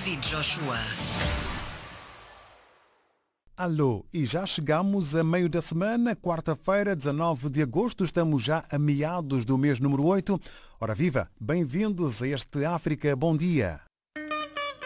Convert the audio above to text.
David Joshua. Alô, e já chegamos a meio da semana, quarta-feira, 19 de agosto, estamos já a meados do mês número 8. Ora viva, bem-vindos a este África Bom Dia.